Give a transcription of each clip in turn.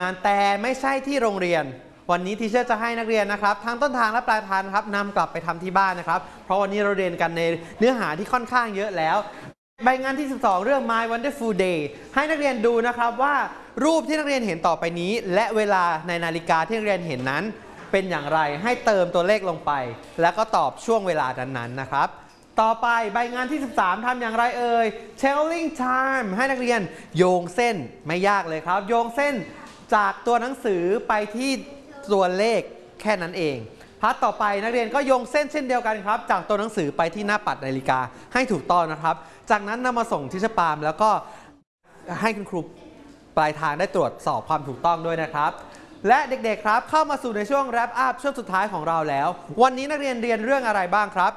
งานแต่ไม่ใช่ที่โรงเรียนวันนี้ทีเชอร์จะให้นักเรียนนะครับทั้งต้นทางและปลายทางครับนำกลับไปทำที่บ้านนะครับเพราะวันนี้เราเรียนกันในเนื้อหาที่ค่อนข้างเยอะแล้วใบงานที่ 12 เรื่อง My Wonderful Day ให้นักเรียนดูนะครับว่ารูปที่นักเรียนเห็นต่อไปนี้และเวลาในนาฬิกาที่นักเรียนเห็นนั้นเป็นอย่างไรให้เติมตัวเลขลงไปแล้วก็ตอบช่วงเวลานั้นๆนะครับต่อไปใบงานที่ 13 ทำอย่างไรเอ่ย Telling Time ให้นักเรียนโยงเส้นไม่ยากเลยครับโยงเส้นจากตัวหนังสือไปที่ตัวเลขแค่นั้นเองพาร์ทต่อไปนักเรียนก็โยงเส้นเช่นเดียวกันครับจากตัวหนังสือไปที่หน้าปัดนาฬิกาให้ถูกต้องนะครับจากนั้นนำมาส่งที่เชอร์ปาล์มแล้วก็ให้คุณครูปลายทางได้ตรวจสอบความถูกต้องด้วยนะครับและเด็กๆครับเข้ามาสู่ในช่วง wrap up ช่วงสุดท้ายของเราแล้ววันนี้นักเรียนเรียนเรื่องอะไรบ้างครับ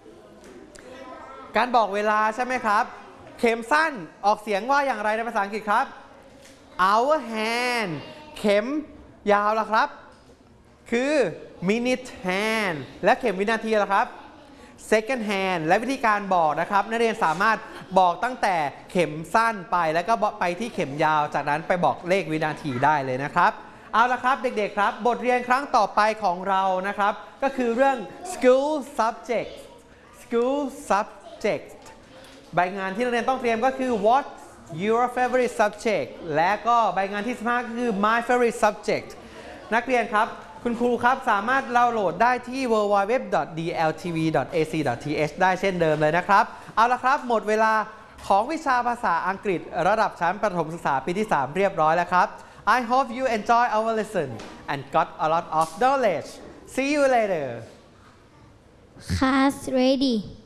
การบอกเวลาใช่ไหมครับเข็มสั้นออกเสียงว่าอย่างไรในภาษาอังกฤษครับ hour hand เข็มยาวล่ะครับคือ minute hand และเข็มวินาทีล่ะครับ second hand และวิธีการบอกนะครับนักเรียนสามารถบอกตั้งแต่เข็มสั้นไปแล้วก็ไปที่เข็มยาวจากนั้นไปบอกเลขวินาทีได้เลยนะครับเอาละครับเด็กๆครับบทเรียนครั้งต่อไปของเรานะครับก็คือเรื่อง school subject ใบงานที่นักเรียนต้องเตรียมก็คือ what your favorite subject และก็ใบงานที่ 15 ก็คือ my favorite subject นักเรียนครับคุณครูครับสามารถดาวน์โหลดได้ที่ www.dltv.ac.th ได้เช่นเดิมเลยนะครับเอาละครับหมดเวลาของวิชาภาษาอังกฤษระดับชั้นประถมศึกษาปีที่ 3 เรียบร้อยแล้วครับ I hope you enjoy our lesson and got a lot of knowledge. See you later. Class ready.